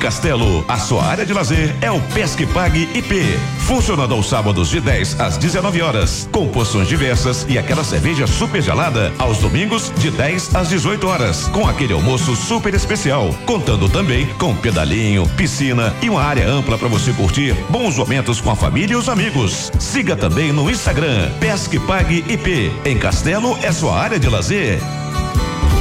Castelo, a sua área de lazer é o Pesque Pague IP. Funcionando aos sábados de 10 às 19 horas, com porções diversas e aquela cerveja super gelada aos domingos de 10 às 18 horas, com aquele almoço super especial, contando também com pedalinho, piscina e uma área ampla para você curtir bons momentos com a família e os amigos. Siga também no Instagram Pesque Pague IP. Em Castelo é sua área de lazer.